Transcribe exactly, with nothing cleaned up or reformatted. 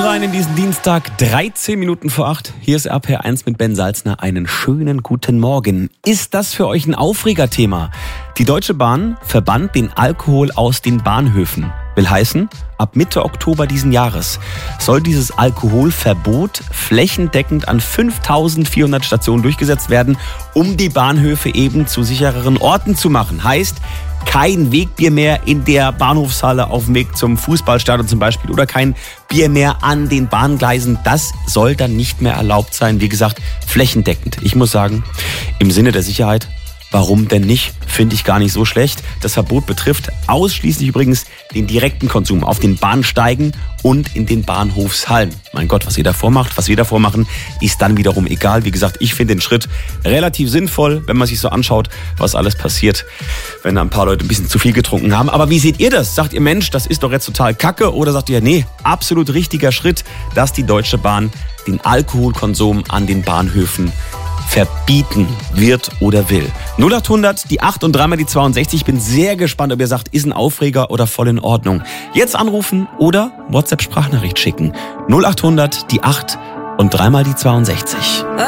rein in diesen Dienstag, dreizehn Minuten vor acht. Hier ist R P R eins mit Ben Salzner. Einen schönen guten Morgen. Ist das für euch ein Aufregerthema? Die Deutsche Bahn verbannt den Alkohol aus den Bahnhöfen. Will heißen, ab Mitte Oktober diesen Jahres soll dieses Alkoholverbot flächendeckend an fünftausendvierhundert Stationen durchgesetzt werden, um die Bahnhöfe eben zu sichereren Orten zu machen. Heißt, kein Wegbier mehr in der Bahnhofshalle auf dem Weg zum Fußballstadion zum Beispiel oder kein Bier mehr an den Bahngleisen. Das soll dann nicht mehr erlaubt sein. Wie gesagt, flächendeckend. Ich muss sagen, im Sinne der Sicherheit, warum denn nicht? Finde ich gar nicht so schlecht. Das Verbot betrifft ausschließlich übrigens den direkten Konsum auf den Bahnsteigen und in den Bahnhofshallen. Mein Gott, was ihr davor macht, was wir davor machen, ist dann wiederum egal. Wie gesagt, ich finde den Schritt relativ sinnvoll, wenn man sich so anschaut, was alles passiert, wenn da ein paar Leute ein bisschen zu viel getrunken haben. Aber wie seht ihr das? Sagt ihr, Mensch, das ist doch jetzt total kacke? Oder sagt ihr, nee, absolut richtiger Schritt, dass die Deutsche Bahn den Alkoholkonsum an den Bahnhöfen verbieten wird oder will. null acht hundert, die acht und dreimal die zweiundsechzig. Ich bin sehr gespannt, ob ihr sagt, ist ein Aufreger oder voll in Ordnung. Jetzt anrufen oder WhatsApp-Sprachnachricht schicken. null acht hundert, die acht und dreimal die zweiundsechzig.